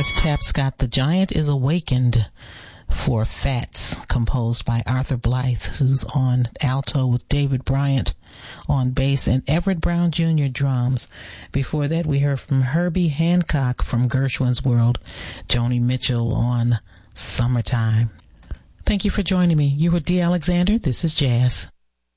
Morris Tapscott, The Giant is Awakened, for Fats, composed by Arthur Blythe, who's on alto, with David Bryant on bass and Everett Brown Jr. drums. Before that, we heard from Herbie Hancock from Gershwin's World, Joni Mitchell on Summertime. Thank you for joining me. You were Dee Alexander. This is Jazz.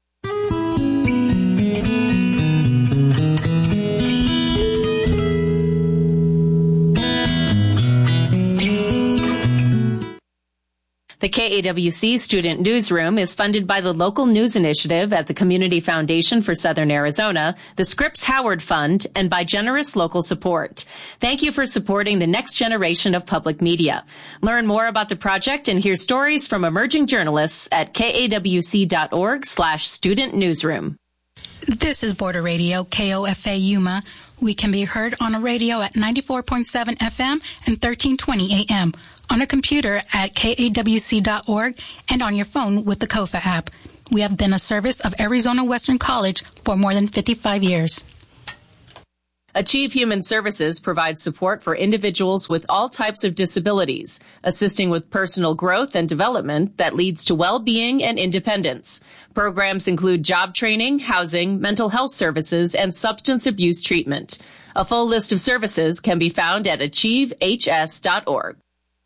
The KAWC Student Newsroom is funded by the Local News Initiative at the Community Foundation for Southern Arizona, the Scripps Howard Fund, and by generous local support. Thank you for supporting the next generation of public media. Learn more about the project and hear stories from emerging journalists at kawc.org/student newsroom. This is Border Radio, KOFA Yuma. We can be heard on a radio at 94.7 FM and 1320 AM. On a computer at kawc.org and on your phone with the KOFA app. We have been a service of Arizona Western College for more than 55 years. Achieve Human Services provides support for individuals with all types of disabilities, assisting with personal growth and development that leads to well-being and independence. Programs include job training, housing, mental health services, and substance abuse treatment. A full list of services can be found at achievehs.org.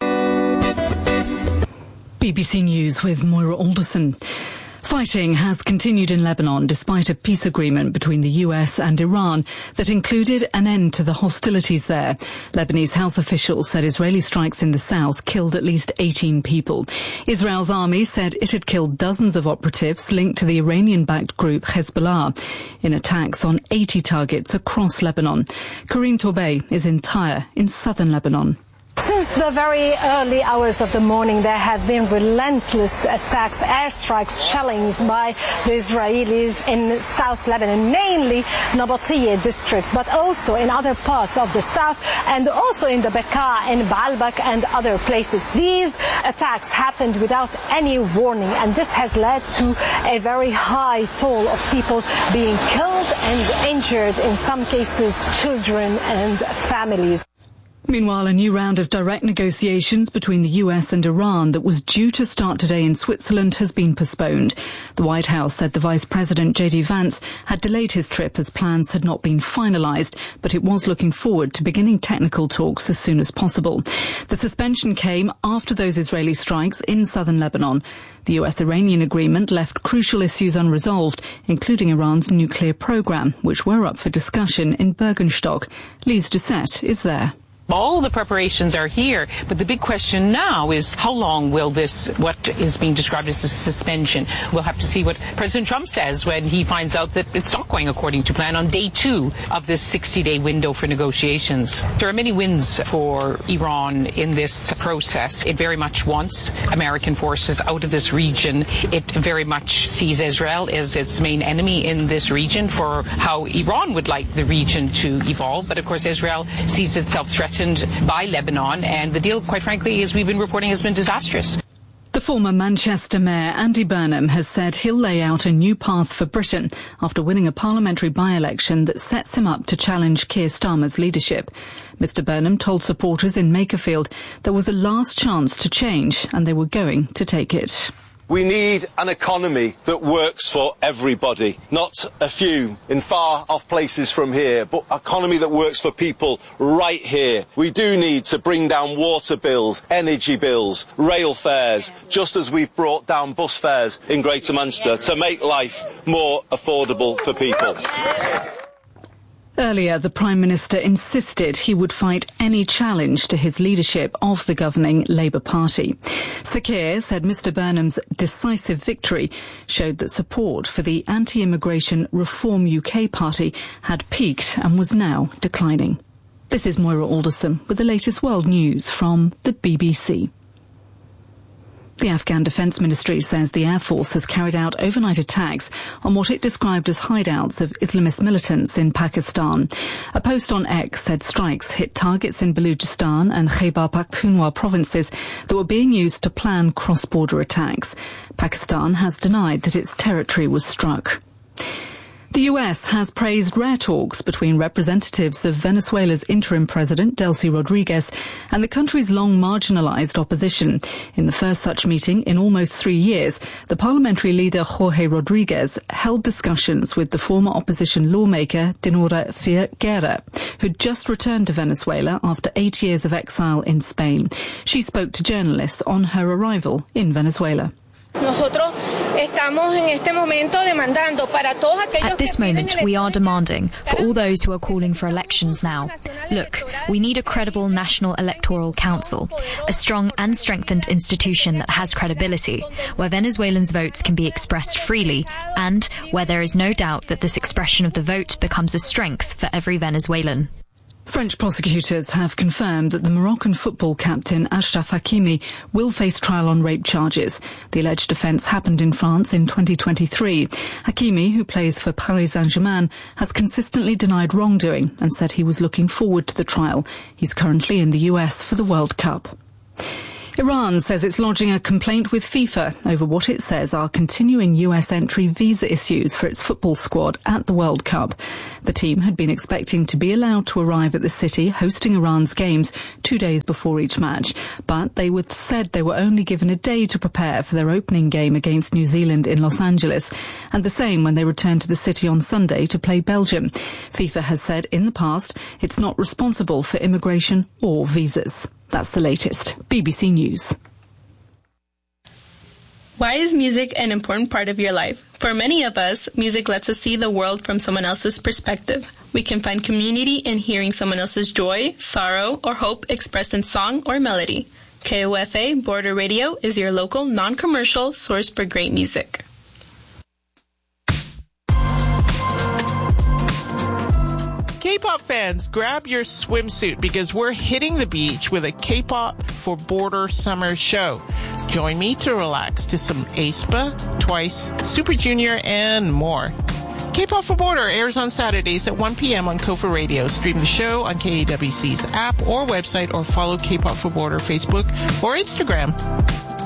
BBC News with Moira Alderson. Fighting has continued in Lebanon despite a peace agreement between the US and Iran that included an end to the hostilities there. Lebanese health officials said Israeli strikes in the south killed at least 18 people. Israel's army said it had killed dozens of operatives linked to the Iranian-backed group Hezbollah in attacks on 80 targets across Lebanon. Karim Torbey is in Tyre in southern Lebanon. Since the very early hours of the morning, there have been relentless attacks, airstrikes, shellings by the Israelis in South Lebanon, mainly Nabatiyah district, but also in other parts of the south and also in the Bekaa, in Baalbek and other places. These attacks happened without any warning, and this has led to a very high toll of people being killed and injured, in some cases children and families. Meanwhile, a new round of direct negotiations between the US and Iran that was due to start today in Switzerland has been postponed. The White House said the Vice President, J.D. Vance, had delayed his trip as plans had not been finalised, but it was looking forward to beginning technical talks as soon as possible. The suspension came after those Israeli strikes in southern Lebanon. The US-Iranian agreement left crucial issues unresolved, including Iran's nuclear programme, which were up for discussion in Bergenstock. Lise Doucette is there. All the preparations are here, but the big question now is how long will this, what is being described as a suspension, we'll have to see what President Trump says when he finds out that it's not going according to plan on day 2 of this 60-day window for negotiations. There are many wins for Iran in this process. It very much wants American forces out of this region. It very much sees Israel as its main enemy in this region for how Iran would like the region to evolve. But of course, Israel sees itself threatened by Lebanon, and the deal, quite frankly, as we've been reporting, has been disastrous. The former Manchester Mayor Andy Burnham has said he'll lay out a new path for Britain after winning a parliamentary by-election that sets him up to challenge Keir Starmer's leadership. Mr Burnham told supporters in Makerfield there was a last chance to change and they were going to take it. We need an economy that works for everybody, not a few in far-off places from here, but an economy that works for people right here. We do need to bring down water bills, energy bills, rail fares, just as we've brought down bus fares in Greater Manchester to make life more affordable for people. Earlier, the Prime Minister insisted he would fight any challenge to his leadership of the governing Labour Party. Sir Keir said Mr Burnham's decisive victory showed that support for the anti-immigration Reform UK party had peaked and was now declining. This is Moira Alderson with the latest world news from the BBC. The Afghan Defence Ministry says the Air Force has carried out overnight attacks on what it described as hideouts of Islamist militants in Pakistan. A post on X said strikes hit targets in Balochistan and Khyber Pakhtunkhwa provinces that were being used to plan cross-border attacks. Pakistan has denied that its territory was struck. The US has praised rare talks between representatives of Venezuela's interim president, Delcy Rodriguez, and the country's long marginalized opposition. In the first such meeting in almost 3 years, the parliamentary leader Jorge Rodriguez held discussions with the former opposition lawmaker Dinora Figuera, who'd just returned to Venezuela after 8 years of exile in Spain. She spoke to journalists on her arrival in Venezuela. At this moment, we are demanding for all those who are calling for elections now. Look, we need a credible National Electoral Council, a strong and strengthened institution that has credibility, where Venezuelans' votes can be expressed freely, and where there is no doubt that this expression of the vote becomes a strength for every Venezuelan. French prosecutors have confirmed that the Moroccan football captain Achraf Hakimi will face trial on rape charges. The alleged offence happened in France in 2023. Hakimi, who plays for Paris Saint-Germain, has consistently denied wrongdoing and said he was looking forward to the trial. He's currently in the US for the World Cup. Iran says it's lodging a complaint with FIFA over what it says are continuing US entry visa issues for its football squad at the World Cup. The team had been expecting to be allowed to arrive at the city hosting Iran's games 2 days before each match, but they said they were only given a day to prepare for their opening game against New Zealand in Los Angeles, and the same when they returned to the city on Sunday to play Belgium. FIFA has said in the past it's not responsible for immigration or visas. That's the latest. BBC News. Why is music an important part of your life? For many of us, music lets us see the world from someone else's perspective. We can find community in hearing someone else's joy, sorrow, or hope expressed in song or melody. KOFA Border Radio is your local, non-commercial source for great music. K-pop fans, grab your swimsuit because we're hitting the beach with a K-pop for Border summer show. Join me to relax to some aespa, Twice, Super Junior, and more. K-pop for Border airs on Saturdays at 1 p.m. on Kofa Radio. Stream the show on KAWC's app or website, or follow K-pop for Border Facebook or Instagram.